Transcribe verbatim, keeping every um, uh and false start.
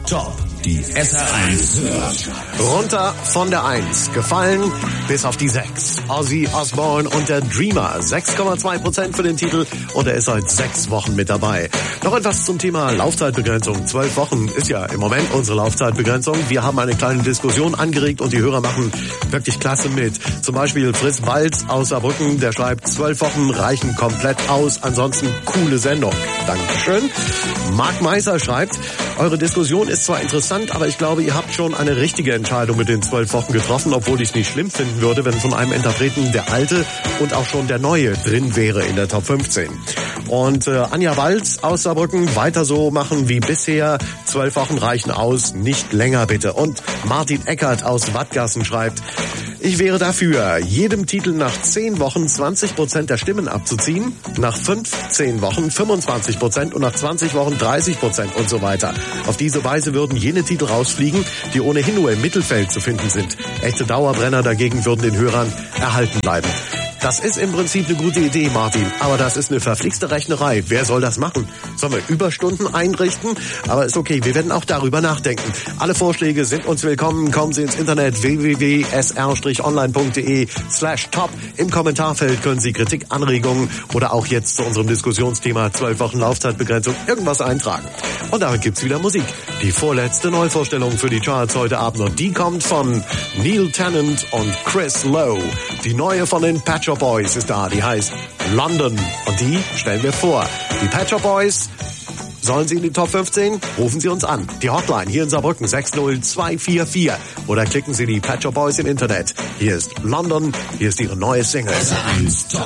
Top, die S R eins hört. Runter von der eins, gefallen bis auf die sechs. Ozzy Osbourne und der Dreamer, sechs Komma zwei Prozent für den Titel und er ist seit sechs Wochen mit dabei. Noch etwas zum Thema Laufzeitbegrenzung. Zwölf Wochen ist ja im Moment unsere Laufzeitbegrenzung. Wir haben eine kleine Diskussion angeregt und die Hörer machen wirklich klasse mit. Zum Beispiel Fritz Balz aus Saarbrücken, der schreibt, zwölf Wochen reichen komplett aus, ansonsten coole Sendung. Dankeschön. Marc Meiser schreibt, eure Diskussion ist zwar interessant, aber ich glaube, ihr habt schon eine richtige Entscheidung mit den zwölf Wochen getroffen, obwohl ich es nicht schlimm finden würde, wenn von einem Interpreten der alte und auch schon der neue drin wäre in der Top fünfzehn. Und äh, Anja Walz aus Saarbrücken, weiter so machen wie bisher. Zwölf Wochen reichen aus, nicht länger bitte. Und Martin Eckert aus Wattgassen schreibt, ich wäre dafür, jedem Titel nach zehn Wochen zwanzig Prozent der Stimmen abzuziehen, nach fünfzehn Wochen fünfundzwanzig Prozent und nach zwanzig Wochen dreißig Prozent und so weiter. Auf diese Weise würden jene Titel rausfliegen, die ohnehin nur im Mittelfeld zu finden sind. Echte Dauerbrenner dagegen würden den Hörern erhalten bleiben. Das ist im Prinzip eine gute Idee, Martin, aber das ist eine verflixte Rechnerei. Wer soll das machen? Sollen wir Überstunden einrichten? Aber ist okay, wir werden auch darüber nachdenken. Alle Vorschläge sind uns willkommen. Kommen Sie ins Internet w w w punkt s r online punkt d e slash top. Im Kommentarfeld können Sie Kritik, Anregungen oder auch jetzt zu unserem Diskussionsthema zwölf Wochen Laufzeitbegrenzung irgendwas eintragen. Und damit gibt's wieder Musik. Die vorletzte Neuvorstellung für die Charts heute Abend und die kommt von Neil Tennant und Chris Lowe. Die neue von den Pet Shop Boys ist da, die heißt London und die stellen wir vor. Die Pet Shop Boys, sollen Sie in die Top fünfzehn? Rufen Sie uns an. Die Hotline hier in Saarbrücken sechs null zwei vier vier oder klicken Sie die Pet Shop Boys im Internet. Hier ist London, hier ist ihre neue Single.